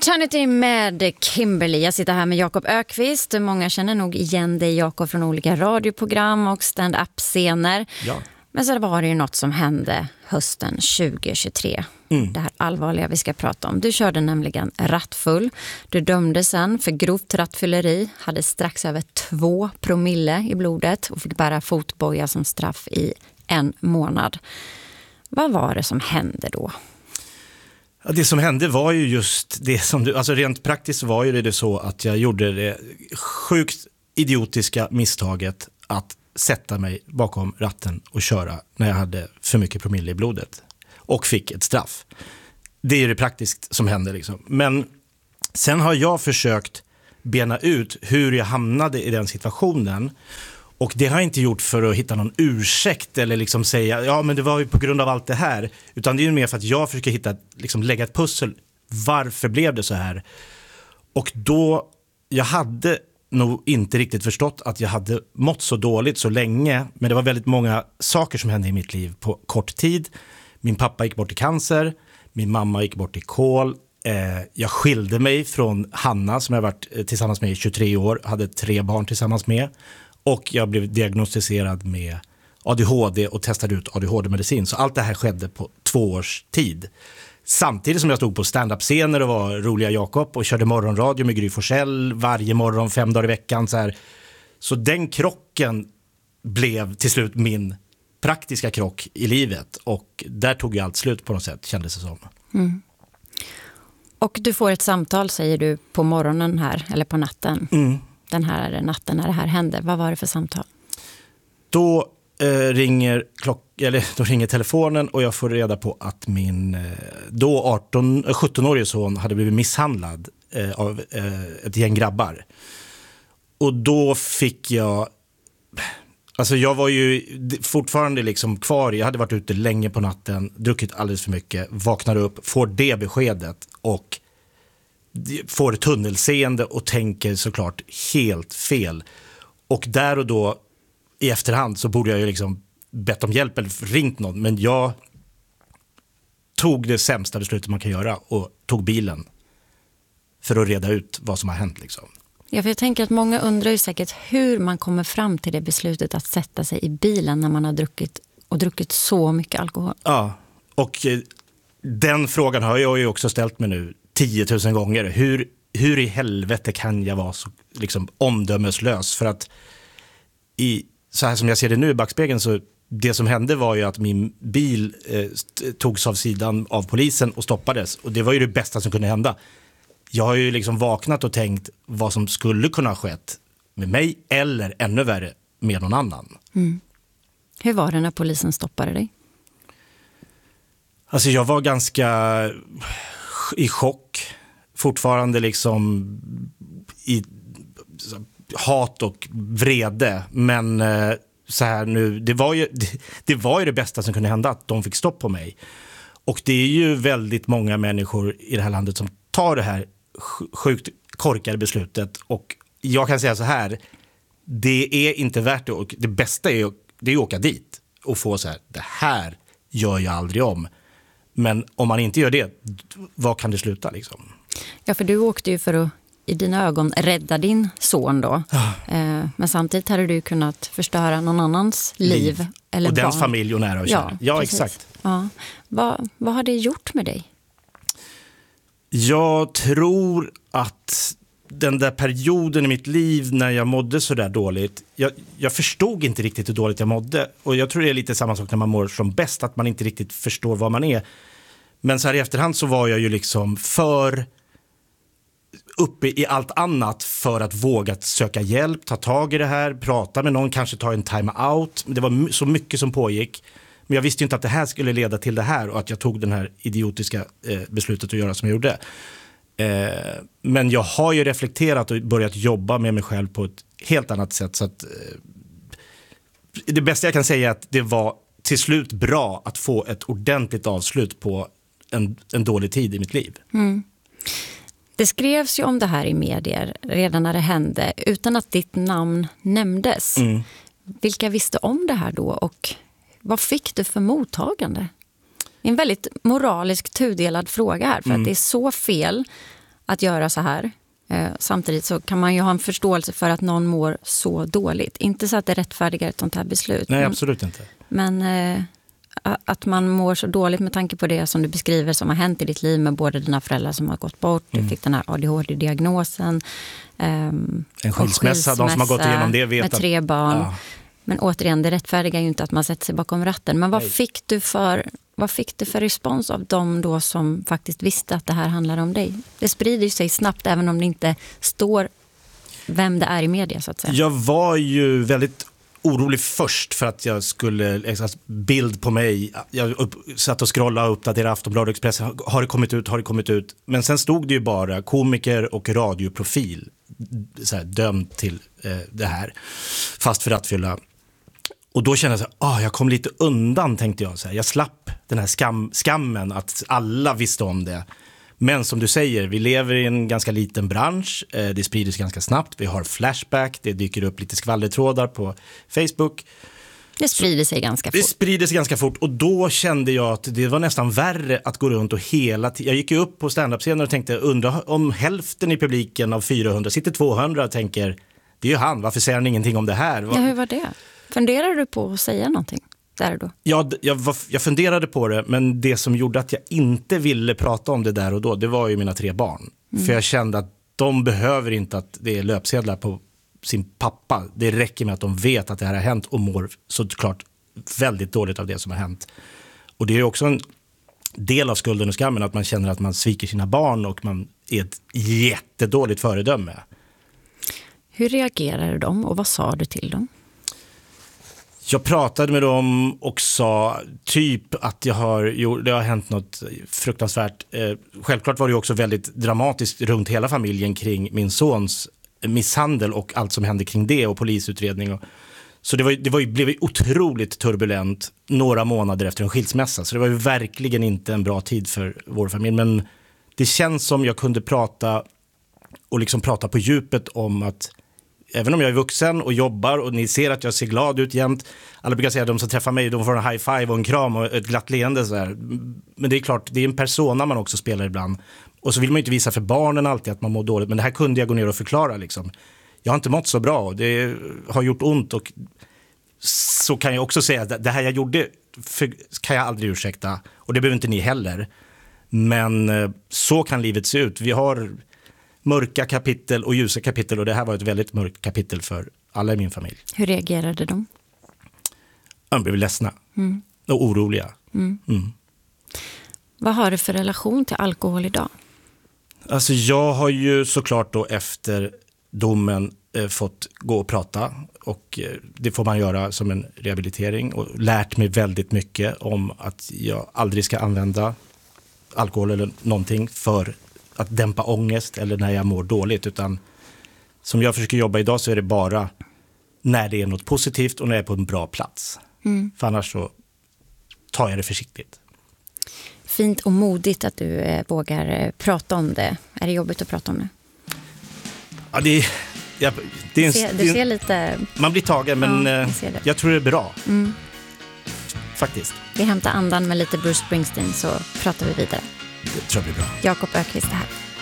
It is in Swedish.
Eternity med Kimberly. Jag sitter här med Jakob Ökvist. Många känner nog igen dig, Jakob, från olika radioprogram och stand-up-scener. Ja. Men så var det ju något som hände hösten 2023. Det här allvarliga vi ska prata om. Du körde nämligen rattfull. Du dömdes sen för grovt rattfylleri. Hade strax över 2 promille i blodet och fick bära fotboja som straff i 1 månad. Vad var det som hände då? Ja, det som hände var ju just det som du, alltså rent praktiskt var ju det så att jag gjorde det sjukt idiotiska misstaget att sätta mig bakom ratten och köra när jag hade för mycket promille i blodet och fick ett straff. Det är ju det praktiskt som hände liksom. Men sen har jag försökt bena ut hur jag hamnade i den situationen. Och det har jag inte gjort för att hitta någon ursäkt eller liksom säga, ja men det var ju på grund av allt det här. Utan det är ju mer för att jag försöker hitta, liksom lägga ett pussel. Varför blev det så här? Och då, jag hade nog inte riktigt förstått att jag hade mått så dåligt så länge. Men det var väldigt många saker som hände i mitt liv på kort tid. Min pappa gick bort i cancer. Min mamma gick bort i kol. Jag skilde mig från Hanna som jag varit tillsammans med i 23 år. Hade 3 barn tillsammans med. Och jag blev diagnostiserad med ADHD och testade ut ADHD-medicin. Så allt det här skedde på 2 års tid. Samtidigt som jag stod på stand-up-scener och var roliga Jakob och körde morgonradio med Gry Forssell varje morgon 5 dagar i veckan. Så den krocken blev till slut min praktiska krock i livet. Och där tog ju allt slut på något sätt, kändes det som. Mm. Och du får ett samtal, säger du, på morgonen här, eller på natten. Den här natten när det här hände. Vad var det för samtal? Då ringer telefonen och jag får reda på att min då 17-årige son hade blivit misshandlad av ett gäng grabbar. Och då fick jag, alltså jag var ju fortfarande liksom kvar, jag hade varit ute länge på natten, druckit alldeles för mycket, vaknar upp, får det beskedet och får tunnelseende och tänker såklart helt fel. Och där och då i efterhand så borde jag ju liksom bett om hjälp eller ringt någon. Men jag tog det sämsta beslutet man kan göra och tog bilen för att reda ut vad som har hänt liksom. Ja, för jag tänker att många undrar ju säkert hur man kommer fram till det beslutet att sätta sig i bilen när man har druckit så mycket alkohol. Ja, och den frågan har jag ju också ställt mig nu 10 000 gånger. Hur i helvete kan jag vara så liksom omdömeslös? För att så här som jag ser det nu i backspegeln, så det som hände var ju att min bil togs av sidan av polisen och stoppades. Och det var ju det bästa som kunde hända. Jag har ju liksom vaknat och tänkt vad som skulle kunna ha skett med mig eller ännu värre med någon annan. Mm. Hur var det när polisen stoppade dig? Alltså jag var ganska i chock. Fortfarande liksom i hat och vrede. Men så här nu, det var ju det bästa som kunde hända att de fick stopp på mig. Och det är ju väldigt många människor i det här landet som tar det här sjukt korkade beslutet. Och jag kan säga så här, det är inte värt det. Och det bästa är att åka dit och få så här, det här gör jag aldrig om. Men om man inte gör det, vad kan det sluta liksom? Ja, för du åkte ju för att i dina ögon rädda din son då. Men samtidigt hade du kunnat förstöra någon annans liv eller och barn. den familj och nära och kära. Ja, exakt. Ja. Vad har det gjort med dig? Jag tror att den där perioden i mitt liv när jag mådde så där dåligt, jag förstod inte riktigt hur dåligt jag mådde. Och jag tror det är lite samma sak när man mår som bäst, att man inte riktigt förstår vad man är. Men så här i efterhand så var jag ju liksom för uppe i allt annat för att våga söka hjälp, ta tag i det här, prata med någon, kanske ta en time out. Det var så mycket som pågick. Men jag visste ju inte att det här skulle leda till det här och att jag tog den här idiotiska beslutet att göra som jag gjorde. Men jag har ju reflekterat och börjat jobba med mig själv på ett helt annat sätt. Så att, det bästa jag kan säga är att det var till slut bra att få ett ordentligt avslut på en dålig tid i mitt liv. Mm. Det skrevs ju om det här i medier redan när det hände utan att ditt namn nämndes. Mm. Vilka visste om det här då och vad fick du för mottagande? En väldigt moralisk tudelad fråga här, för att det är så fel att göra så här. Samtidigt så kan man ju ha en förståelse för att någon mår så dåligt. Inte så att det rättfärdigar ett sånt här beslut. Nej, absolut inte. Men att man mår så dåligt med tanke på det som du beskriver som har hänt i ditt liv med både dina föräldrar som har gått bort, du fick den här ADHD-diagnosen. En skilsmässa, de som har gått igenom det vet med 3 barn. Ja. Men återigen, det rättfärdigar ju inte att man sätter sig bakom ratten. Men vad fick du för respons av dem då som faktiskt visste att det här handlar om dig? Det sprider sig snabbt även om det inte står vem det är i media så att säga. Jag var ju väldigt orolig först för att jag skulle, bild på mig, jag satt och scrollade och uppdaterade Aftonbladet och Expressen, har det kommit ut? Men sen stod det ju bara komiker och radioprofil så här, dömd till det här, fast för rattfylla. Och då kände jag så här, jag kom lite undan, tänkte jag. Så här, jag slapp den här skammen att alla visste om det. Men som du säger, vi lever i en ganska liten bransch. Det sprider sig ganska snabbt. Vi har Flashback, det dyker upp lite skvallertrådar på Facebook. Det sprider sig ganska fort. Det sprider sig ganska fort och då kände jag att det var nästan värre att gå runt och hela tiden. Jag gick ju upp på stand-up-scenen och tänkte, undra om hälften i publiken av 400 sitter 200 och tänker, det är ju han, varför säger han ingenting om det här? Ja, hur var det? Funderade du på att säga någonting där då? Ja, jag funderade på det, men det som gjorde att jag inte ville prata om det där och då, det var ju mina 3 barn. För jag kände att de behöver inte att det är löpsedlar på sin pappa. Det räcker med att de vet att det här har hänt och mår såklart väldigt dåligt av det som har hänt. Och det är också en del av skulden och skammen att man känner att man sviker sina barn och man är ett jättedåligt föredöme. Hur reagerade de och vad sa du till dem? Jag pratade med dem och sa typ att det har hänt något fruktansvärt. Självklart var det också väldigt dramatiskt runt hela familjen kring min sons misshandel och allt som hände kring det och polisutredning. Så det blev otroligt turbulent några månader efter en skilsmässa. Så det var ju verkligen inte en bra tid för vår familj. Men det känns som jag kunde prata på djupet om att även om jag är vuxen och jobbar och ni ser att jag ser glad ut jämt. Alla brukar säga att de som träffar mig, de får en high five och en kram och ett glatt leende. Så här. Men det är klart, det är en persona man också spelar ibland. Och så vill man ju inte visa för barnen alltid att man mår dåligt. Men det här kunde jag gå ner och förklara. Liksom. Jag har inte mått så bra. Det har gjort ont. Och så kan jag också säga att det här jag gjorde kan jag aldrig ursäkta. Och det behöver inte ni heller. Men så kan livet se ut. Vi har mörka kapitel och ljusa kapitel. Och det här var ett väldigt mörkt kapitel för alla i min familj. Hur reagerade de? De blev ledsna och oroliga. Vad har du för relation till alkohol idag? Alltså jag har ju såklart då efter domen fått gå och prata. Och det får man göra som en rehabilitering. Och lärt mig väldigt mycket om att jag aldrig ska använda alkohol eller någonting för att dämpa ångest eller när jag mår dåligt. Utan som jag försöker jobba idag så är det bara när det är något positivt och när jag är på en bra plats. För annars så tar jag det försiktigt. Fint och modigt att du vågar prata om det. Är det jobbigt att prata om det? Ja, det är du ser lite... Man blir tagen, men jag tror det är bra. Faktiskt. Vi hämtar andan med lite Bruce Springsteen så pratar vi vidare. Det tror jag blir bra. Jakob Öqvist är här.